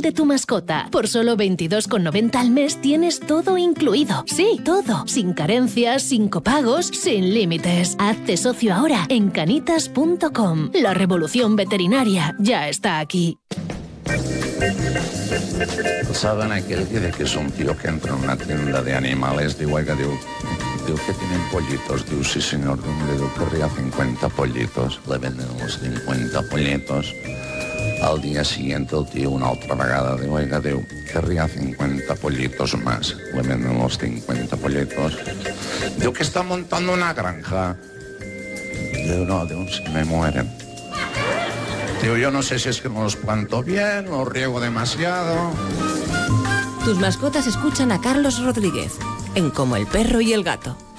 de tu mascota. Por solo 22,90 al mes tienes todo incluido. Sí, todo. Sin carencias, sin copagos, sin límites. Hazte socio ahora en canitas.com. La revolución veterinaria ya está aquí. ¿Saben aquel que es un tío que entra en una tienda de animales? Digo, oiga, digo que tienen pollitos. Digo, sí, señor. Digo, querría 50 pollitos. Le venden los 50 pollitos. Al día siguiente el tío una otra vegada. Digo, oiga, digo, querría 50 pollitos más. Le venden los 50 pollitos. Digo, que está montando una granja. Digo, no, digo, se me mueren. Digo, yo no sé si es que no los planto bien, los riego demasiado. Tus mascotas escuchan a Carlos Rodríguez en Como el perro y el gato.